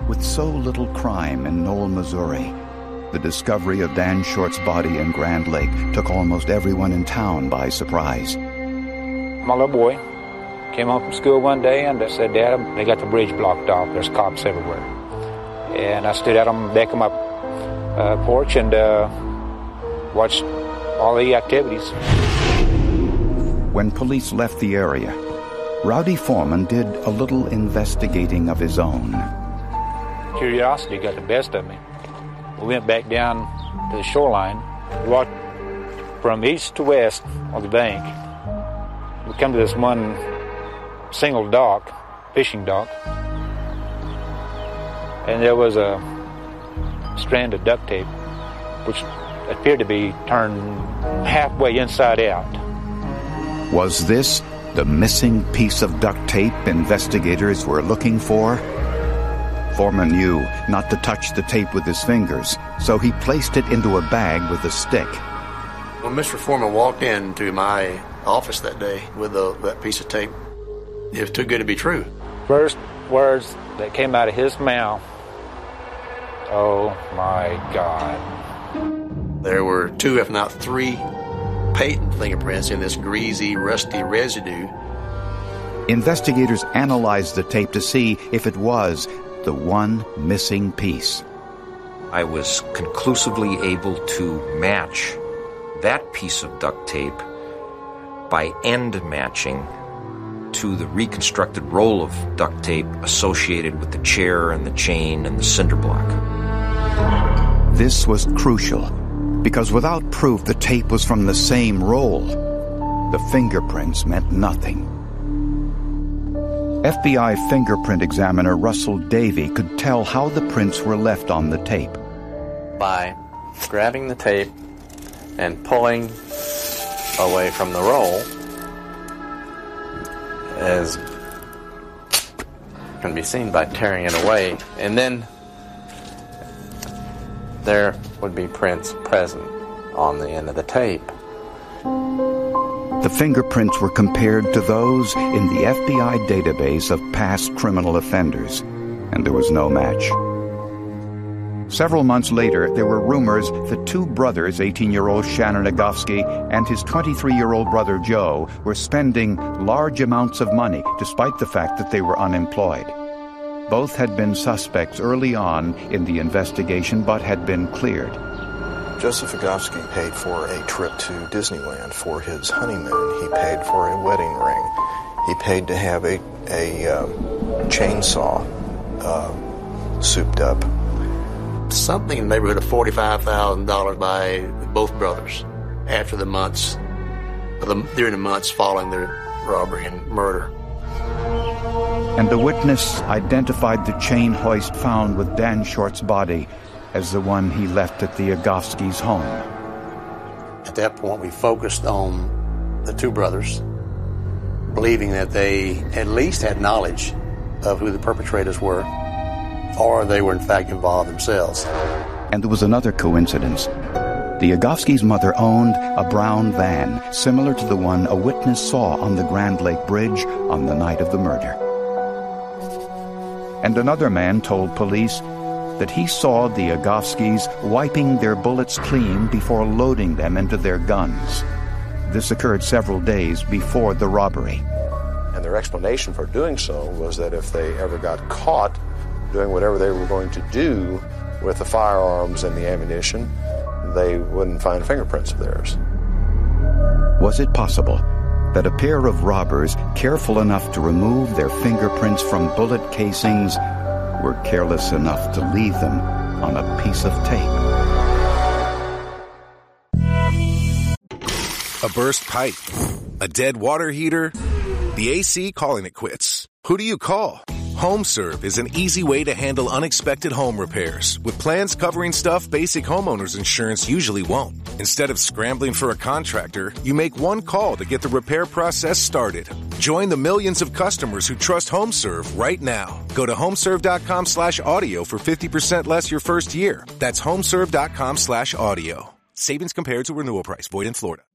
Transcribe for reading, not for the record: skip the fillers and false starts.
With so little crime in Knoll, Missouri, the discovery of Dan Short's body in Grand Lake took almost everyone in town by surprise. My little boy came home from school one day and said, "Dad, they got the bridge blocked off. There's cops everywhere." And I stood out on the deck of my porch and watched all the activities. When police left the area, Rowdy Foreman did a little investigating of his own. Curiosity got the best of me. We went back down to the shoreline, walked from east to west on the bank. We come to this one single dock, fishing dock, and there was a strand of duct tape which appeared to be turned halfway inside out. Was this the missing piece of duct tape investigators were looking for? Foreman knew not to touch the tape with his fingers, so he placed it into a bag with a stick. When Mr. Foreman walked into my office that day with that piece of tape, it was too good to be true. First words that came out of his mouth, "Oh my God." There were 2, if not 3, patent fingerprints in this greasy, rusty residue. Investigators analyzed the tape to see if it was the one missing piece. I was conclusively able to match that piece of duct tape by end matching to the reconstructed roll of duct tape associated with the chair and the chain and the cinder block. This was crucial, because without proof the tape was from the same roll, the fingerprints meant nothing. FBI fingerprint examiner Russell Davey could tell how the prints were left on the tape. By grabbing the tape and pulling away from the roll, as can be seen by tearing it away, and then there would be prints present on the end of the tape. The fingerprints were compared to those in the FBI database of past criminal offenders, and there was no match. Several months later, there were rumors that 2 brothers, 18-year-old Shannon Agofsky and his 23-year-old brother Joe, were spending large amounts of money despite the fact that they were unemployed. Both had been suspects early on in the investigation but had been cleared. Joseph Agofsky paid for a trip to Disneyland for his honeymoon. He paid for a wedding ring. He paid to have a chainsaw souped up. Something in the neighborhood of $45,000 by both brothers after the months, during the months following the robbery and murder. And the witness identified the chain hoist found with Dan Short's body as the one he left at the Agofsky's home. At that point, we focused on the 2 brothers, believing that they at least had knowledge of who the perpetrators were, or they were in fact involved themselves. And there was another coincidence. The Agofsky's mother owned a brown van, similar to the one a witness saw on the Grand Lake Bridge on the night of the murder. And another man told police that he saw the Agofskys wiping their bullets clean before loading them into their guns. This occurred several days before the robbery. And their explanation for doing so was that if they ever got caught doing whatever they were going to do with the firearms and the ammunition, they wouldn't find fingerprints of theirs. Was it possible that a pair of robbers, careful enough to remove their fingerprints from bullet casings, were careless enough to leave them on a piece of tape? A burst pipe, a dead water heater, the AC calling it quits. Who do you call? HomeServe is an easy way to handle unexpected home repairs with plans covering stuff basic homeowners insurance usually won't. Instead of scrambling for a contractor, you make one call to get the repair process started. Join the millions of customers who trust HomeServe right now. Go to homeserve.com/audio for 50% less your first year. That's homeserve.com/audio. Savings compared to renewal price. Void in Florida.